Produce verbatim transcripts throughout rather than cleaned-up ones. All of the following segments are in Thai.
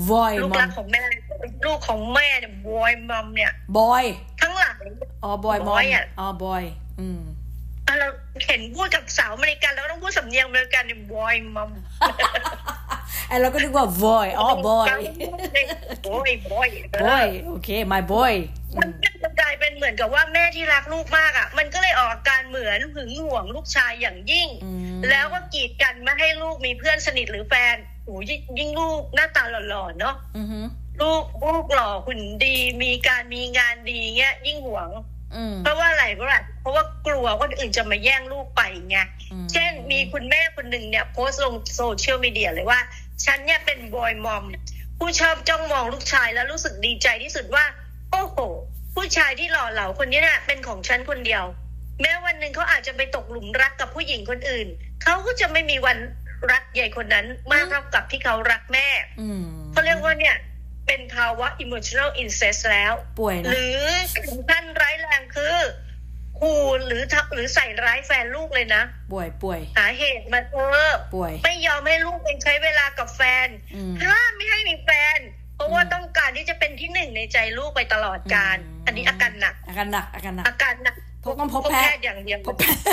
boy ลูกรักของแม่ลูกของแม่เนี่ย boy mom เนี่ย boy ทั้งหลายอ๋อ boy boy อ่ะอ๋อ boy อืมเราเห็นพูดกับสาวอเมริกันแล้วต้องพูดสำเนียงอเมริกันเนี่ย boy mom ไอ้เราก็นึกว่า boy อ๋อ boy boy boy boy โอเค my boy มันกลายเป็นเหมือนกับว่าแม่ที่รักลูกมากอ่ะมันก็เลยออกอาการเหมือนหึงหวงลูกชายอย่างยิ่งแล้วก็กีดกันไม่ให้ลูกมีเพื่อนสนิทหรือแฟนโอ้ยยิ่งลูกหน้าตาหล่อๆเนาะลูกลูกหล่อหุ่นดีมีการมีงานดีเงี้ยยิ่งหวงเพราะว่าอะไรเพราะอะไรเพราะว่ากลัวคนอื่นจะมาแย่งลูกไปไงเช่นมีคุณแม่คนหนึ่งเนี่ยโพสต์ลงโซเชียลมีเดียเลยว่าฉันเนี่ยเป็นบอยมอมผู้ชอบจ้องมองลูกชายแล้วรู้สึกดีใจที่สุดว่าโอ้โหผู้ชายที่หล่อเหลาคนนี้น่ะเป็นของฉันคนเดียวแม้วันหนึ่งเขาอาจจะไปตกหลุมรักกับผู้หญิงคนอื่นเขาก็จะไม่มีวันรักใหญ่คนนั้นมากเท่ากับที่เขารักแม่เขาเรียกว่าเนี่ยเป็นภาวะ emotional incest แล้วป่วยนะหรือถึงขั้นร้ายแรงคือขู่หรือทักหรือใส่ร้ายแฟนลูกเลยนะป่วยป่วยหาเหตุมาเออป่วยไม่ยอมให้ลูกเป็นใช้เวลากับแฟนห้ามไม่ให้มีแฟนเพราะว่าต้องการที่จะเป็นที่หนึ่งในใจลูกไปตลอดกาลอันนี้อาการหนักอาการหนักอาการหนักอาการหนักพบต้องพบแพทย์อย่างเดียวพบแพทย์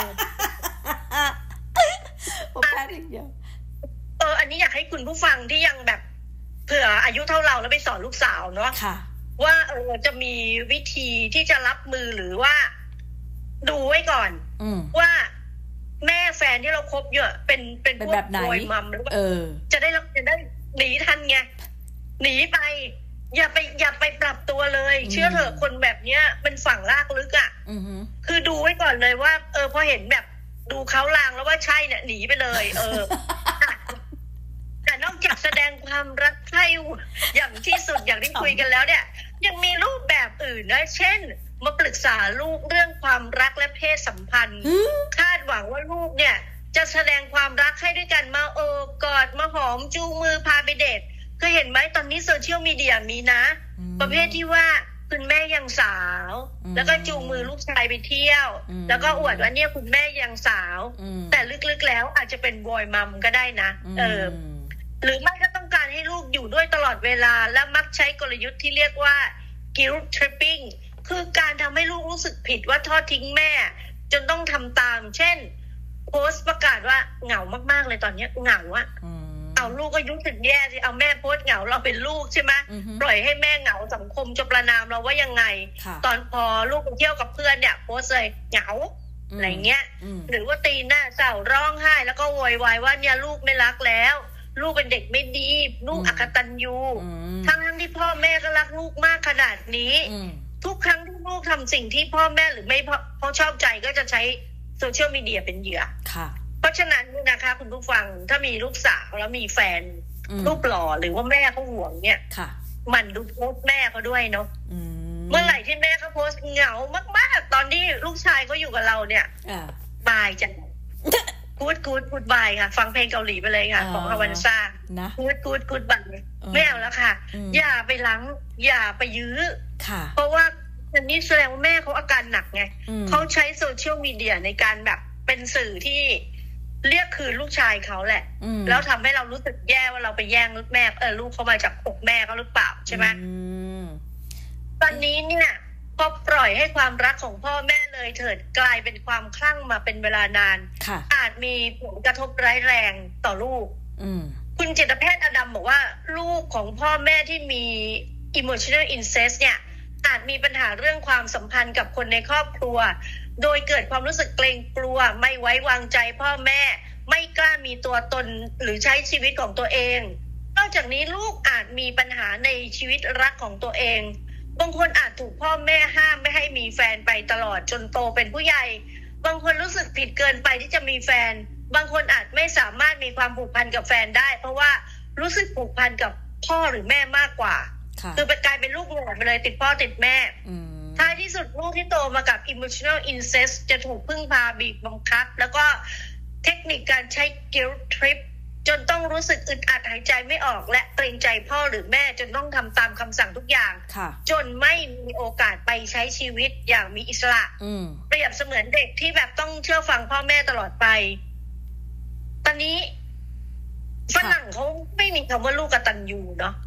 พบแพทย์อย่างเดียวเอออันนี้อยากให้คุณผู้ฟังที่ยังแบบเผื่ออายุเท่าเราแล้วไปสอนลูกสาวเนาะว่าเออจะมีวิธีที่จะรับมือหรือว่าดูไว้ก่อนว่าแม่แฟนที่เราคบเยอะเป็นเป็นพวกบอยมัมหรือว่าจะได้จะได้หนีทันไงหนีไปอย่าไปอย่าไปปรับตัวเลยเชื่อเถอะคนแบบเนี้ยเป็นฝั่งลากลึกอ่ะคือดูไว้ก่อนเลยว่าเออพอเห็นแบบดูเขาลางแล้วว่าใช่เนี่ยหนีไปเลยเออแต่นอกจากแสดงความรักใคร่อย่างที่สุดอย่างที่คุยกันแล้วเนี่ยยังมีรูปแบบอื่นนะเช่นมาปรึกษาลูกเรื่องความรักและเพศสัมพันธ์คาดหวังว่าลูกเนี่ยจะแสดงความรักให้ด้วยกันมาโอบกอดมาหอมจูงมือพาไปเดทเคยเห็นไหมตอนนี้โซเชียลมีเดียมีนะประเภทที่ว่าคุณแม่ยังสาวแล้วก็จูงมือลูกชายไปเที่ยวแล้วก็อวดว่าเนี่ยคุณแม่ยังสาวแต่ลึกๆแล้วอาจจะเป็นบอยมัมก็ได้นะเออหรือไม่ก็ต้องการให้ลูกอยู่ด้วยตลอดเวลาและมักใช้กลยุทธ์ที่เรียกว่า guilt tripping คือการทำให้ลูกรู้สึกผิดว่าทอดทิ้งแม่จนต้องทำตามเช่นโพสต์ประกาศว่าเหงามากๆเลยตอนนี้เหงาอะเอาลูกก็รู้สึกแย่สิเอาแม่โพสต์เหงาเราเป็นลูกใช่ไหมปล่อยให้แม่เหงาสังคมจะประนามเราว่ายังไงตอนพอลูกไปเที่ยวกับเพื่อนเนี่ยโพสต์เลยเหงาอะไรเงี้ยหรือว่าตีหน้าเศร้าร้องไห้แล้วก็โวยวายว่าเนี่ยลูกไม่รักแล้วลูกเป็นเด็กไม่ดีลูกอกตัญญูทั้งทั้งที่พ่อแม่ก็รักลูกมากขนาดนี้ทุกครั้งที่ลูกทำสิ่งที่พ่อแม่หรือไม่พอชอบใจก็จะใช้โซเชียลมีเดียเป็นเหยื่อเพราะฉะนั้นนะคะคุณผู้ฟังถ้ามีลูกสาวแล้วมีแฟนรูปหล่อหรือว่าแม่เขาห่วงเนี่ยมันดูโพสต์แม่เขาด้วยเนาะเมื่อไหร่ที่แม่เขาโพสต์เหงามากๆตอนที่ลูกชายเขาอยู่กับเราเนี่ยบายจังกู๊ดกู๊ดกู๊ดบายค่ะฟังเพลงเกาหลีไปเลยค่ะของฮาวานซ่ากู๊ดกู๊ดกู๊ดบายไม่เอาแล้วค่ะอย่าไปล้างอย่าไปยื้อเพราะว่าอันนี้แสดงว่าแม่เขาอาการหนักไงเขาใช้โซเชียลมีเดียในการแบบเป็นสื่อที่เรียกคืนลูกชายเขาแหละแล้วทำให้เรารู้สึกแย่ว่าเราไปแย่งลูกแม่เออลูกเขามาจากอกแม่เขาหรือเปล่าใช่ไหมตอนนี้เนี่ยพอปล่อยให้ความรักของพ่อแม่เลยเถิดกลายเป็นความคลั่งมาเป็นเวลานานอาจมีผลกระทบร้ายแรงต่อลูกคุณจิตแพทย์อดัมบอกว่าลูกของพ่อแม่ที่มี emotional incest เนี่ยอาจมีปัญหาเรื่องความสัมพันธ์กับคนในครอบครัวโดยเกิดความรู้สึกเกรงกลัวไม่ไว้วางใจพ่อแม่ไม่กล้ามีตัวตนหรือใช้ชีวิตของตัวเองนอกจากนี้ลูกอาจมีปัญหาในชีวิตรักของตัวเองบางคนอาจถูกพ่อแม่ห้ามไม่ให้มีแฟนไปตลอดจนโตเป็นผู้ใหญ่บางคนรู้สึกผิดเกินไปที่จะมีแฟนบางคนอาจไม่สามารถมีความผูกพันกับแฟนได้เพราะว่ารู้สึกผูกพันกับพ่อหรือแม่มากกว่าคือไปกลายเป็นลูกหลงไปเลยติดพ่อติดแม่ท้ายที่สุดลูกที่โตมากับ emotional incest จะถูกพึ่งพาบีบบังคับแล้วก็เทคนิคการใช้ guilt trip จนต้องรู้สึกอึดอัดหายใจไม่ออกและเกรงใจพ่อหรือแม่จนต้องทำตามคำสั่งทุกอย่างจนไม่มีโอกาสไปใช้ชีวิตอย่างมีอิสระเปรียบเสมือนเด็กที่แบบต้องเชื่อฟังพ่อแม่ตลอดไปตอนนี้ฝรั่งเขาไม่มีคำว่าลูกกตัญญูเนาะ